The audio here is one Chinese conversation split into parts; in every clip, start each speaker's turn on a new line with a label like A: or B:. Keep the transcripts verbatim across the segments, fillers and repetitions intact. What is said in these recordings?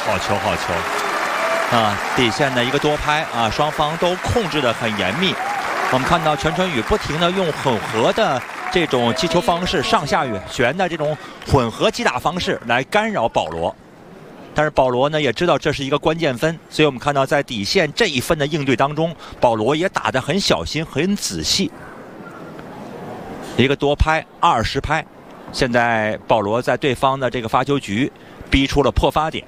A: 好球，好球！啊，底线的一个多拍啊，双方都控制得很严密。我们看到全春雨不停地用混合的这种击球方式，上下旋的这种混合击打方式来干扰保罗。但是保罗呢也知道这是一个关键分，所以我们看到在底线这一分的应对当中，保罗也打得很小心、很仔细。一个多拍，二十拍。现在保罗在对方的这个发球局逼出了破发点。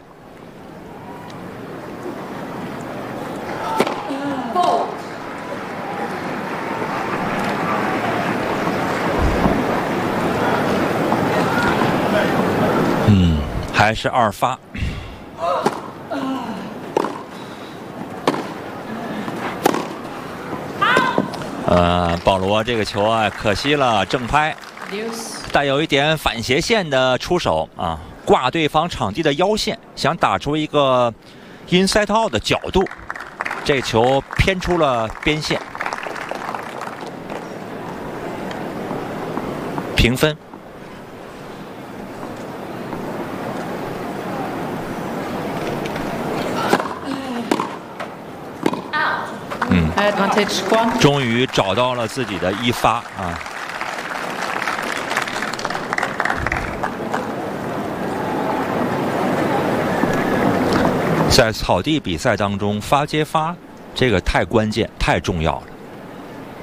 A: 嗯，还是二发。呃，保罗这个球啊，可惜了，正拍。带有一点反斜线的出手啊，挂对方场地的腰线，想打出一个 inside out 的角度，这球偏出了边线，平分。嗯，终于找到了自己的一发啊。在草地比赛当中，发接发这个太关键、太重要了。